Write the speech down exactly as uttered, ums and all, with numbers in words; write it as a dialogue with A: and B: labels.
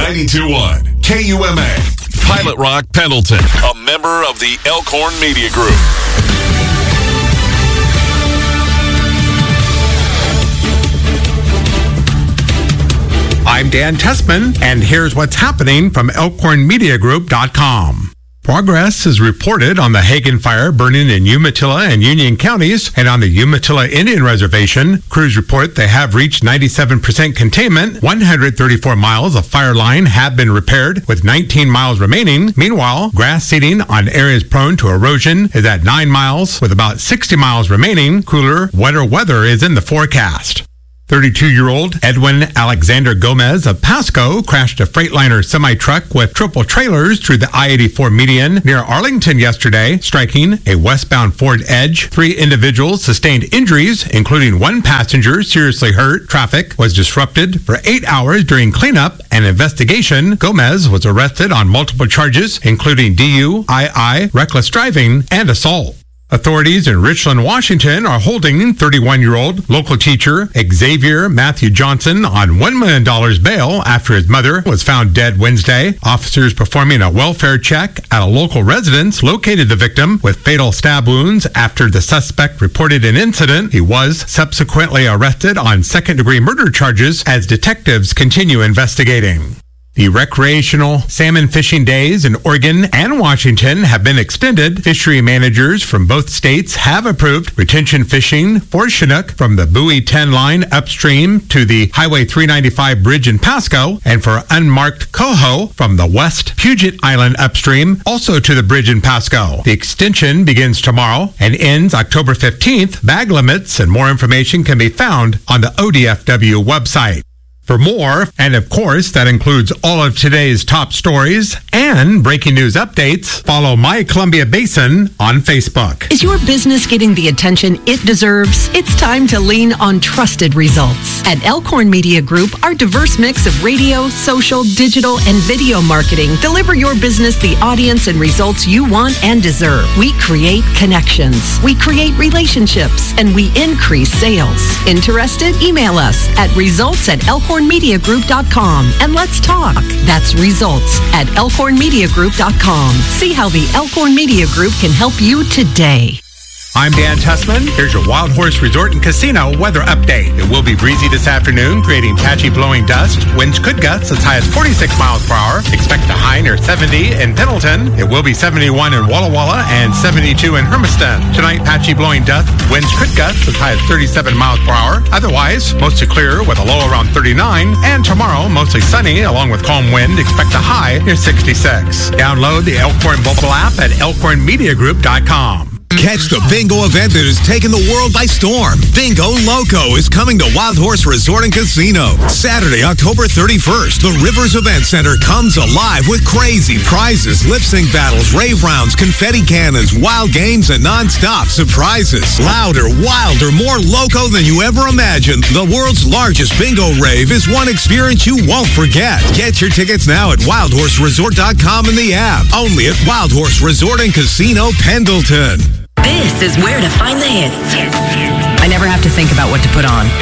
A: ninety-two point one K U M A. Pilot Rock Pendleton, a member of the Elkhorn Media Group.
B: I'm Dan Tessman, and here's what's happening from elkhorn media group dot com. Progress is reported on the Hagen Fire burning in Umatilla and Union counties, and on the Umatilla Indian Reservation, crews report they have reached ninety-seven percent containment. one hundred thirty-four miles of fire line have been repaired, with nineteen miles remaining. Meanwhile, grass seeding on areas prone to erosion is at nine miles, with about sixty miles remaining. Cooler, wetter weather is in the forecast. thirty-two-year-old Edwin Alexander Gomez of Pasco crashed a Freightliner semi-truck with triple trailers through the I eighty-four median near Arlington yesterday, striking a westbound Ford Edge. Three individuals sustained injuries, including one passenger seriously hurt. Traffic was disrupted for eight hours during cleanup and investigation. Gomez was arrested on multiple charges, including D U I I, reckless driving, and assault. Authorities in Richland, Washington are holding thirty-one-year-old local teacher Xavier Matthew Johnson on one million dollars bail after his mother was found dead Wednesday. Officers performing a welfare check at a local residence located the victim with fatal stab wounds after the suspect reported an incident. He was subsequently arrested on second-degree murder charges as detectives continue investigating. The recreational salmon fishing days in Oregon and Washington have been extended. Fishery managers from both states have approved retention fishing for Chinook from the Bowie ten line upstream to the Highway three ninety-five bridge in Pasco, and for unmarked coho from the West Puget Island upstream, also to the bridge in Pasco. The extension begins tomorrow and ends October fifteenth. Bag limits and more information can be found on the O D F W website. For more, and of course, that includes all of today's top stories and breaking news updates, follow My Columbia Basin on Facebook.
C: Is your business getting the attention it deserves? It's time to lean on trusted results. At Elkhorn Media Group, our diverse mix of radio, social, digital, and video marketing deliver your business the audience and results you want and deserve. We create connections, we create relationships, and we increase sales. Interested? Email us at results at elkhorn media group dot com and let's talk. That's results at elkhorn media group dot com. See how the Elkhorn Media Group can help you today.
B: I'm Dan Tessman. Here's your Wild Horse Resort and Casino weather update. It will be breezy this afternoon, creating patchy blowing dust. Winds could gust as high as forty-six miles per hour. Expect a high near seventy in Pendleton. It will be seventy-one in Walla Walla and seventy-two in Hermiston. Tonight, patchy blowing dust. Winds could gust as high as thirty-seven miles per hour. Otherwise, mostly clear with a low around thirty-nine. And tomorrow, mostly sunny along with calm wind. Expect a high near sixty-six. Download the Elkhorn mobile app at elkhorn media group dot com.
D: Catch the bingo event that has taken the world by storm. Bingo Loco is coming to Wild Horse Resort and Casino. Saturday, October thirty-first, the Rivers Event Center comes alive with crazy prizes, lip sync battles, rave rounds, confetti cannons, wild games, and non-stop surprises. Louder, wilder, more loco than you ever imagined. The world's largest bingo rave is one experience you won't forget. Get your tickets now at wild horse resort dot com in the app. Only at Wild Horse Resort and Casino, Pendleton.
E: This is where to find the hits. I never have to think about what to put on.